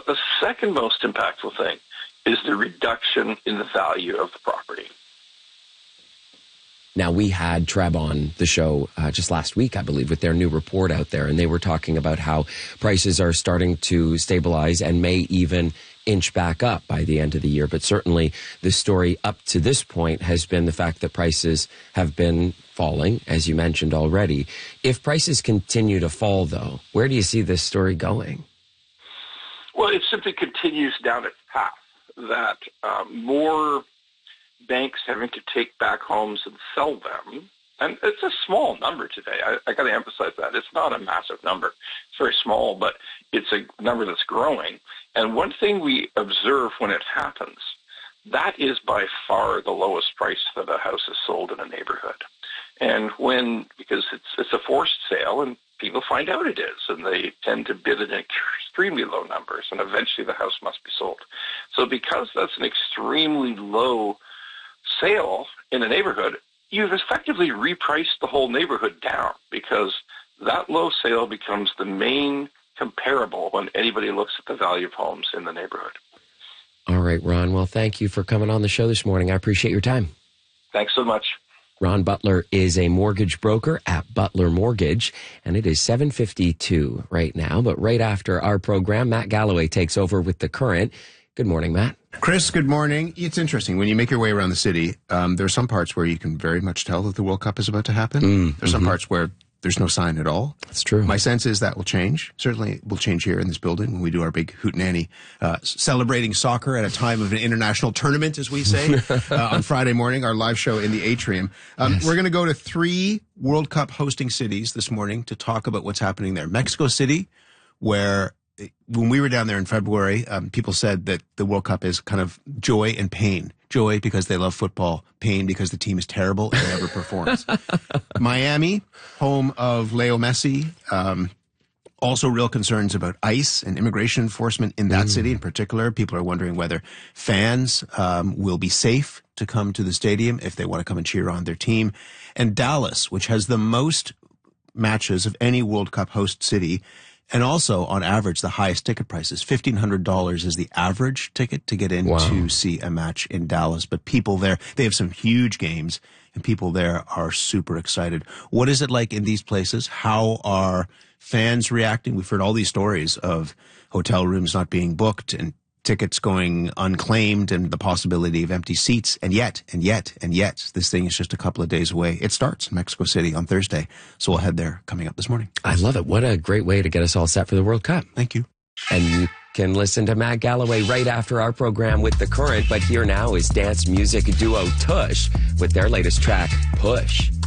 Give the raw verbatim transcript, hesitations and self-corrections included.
the second most impactful thing is the reduction in the value of the property. Now, we had Treb on the show uh, just last week, I believe, with their new report out there, and they were talking about how prices are starting to stabilize and may even inch back up by the end of the year. But certainly the story up to this point has been the fact that prices have been falling, as you mentioned already. If prices continue to fall, though, where do you see this story going? Well, it simply continues down its path that um, more banks having to take back homes and sell them. And it's a small number today. I, I got to emphasize that. It's not a massive number. It's very small, but it's a number that's growing. And one thing we observe when it happens, that is by far the lowest price that a house is sold in a neighborhood. And when, because it's it's a forced sale and people find out it is, and they tend to bid at extremely low numbers, and eventually the house must be sold. So because that's an extremely low sale in a neighborhood, you've effectively repriced the whole neighborhood down, because that low sale becomes the main comparable when anybody looks at the value of homes in the neighborhood. All right, Ron. Well, thank you for coming on the show this morning. I appreciate your time. Thanks so much. Ron Butler is a mortgage broker at Butler Mortgage, and it is seven fifty-two right now. But right after our program, Matt Galloway takes over with The Current. Good morning, Matt. Chris, good morning. It's interesting. When you make your way around the city, um, there are some parts where you can very much tell that the World Cup is about to happen. Mm, There's some mm-hmm. parts where there's no sign at all. That's true. My sense is that will change. Certainly it will change here in this building when we do our big hootenanny, uh, celebrating soccer at a time of an international tournament, as we say, uh, on Friday morning, our live show in the atrium. Um, yes. We're going to go to three World Cup hosting cities this morning to talk about what's happening there. Mexico City, where when we were down there in February, um, people said that the World Cup is kind of joy and pain. Joy because they love football, pain because the team is terrible and never performs. Miami, home of Leo Messi, um, also real concerns about ICE and immigration enforcement in that mm. city in particular. People are wondering whether fans um, will be safe to come to the stadium if they want to come and cheer on their team. And Dallas, which has the most matches of any World Cup host city, and also, on average, the highest ticket prices. fifteen hundred dollars is the average ticket to get in wow. to see a match in Dallas. But people there, they have some huge games, and people there are super excited. What is it like in these places? How are fans reacting? We've heard all these stories of hotel rooms not being booked and tickets going unclaimed and the possibility of empty seats. And yet, and yet, and yet, this thing is just a couple of days away. It starts in Mexico City on Thursday. So we'll head there coming up this morning. I love it. What a great way to get us all set for the World Cup. Thank you. And you can listen to Matt Galloway right after our program with The Current. But here now is dance music duo Tush with their latest track, Push.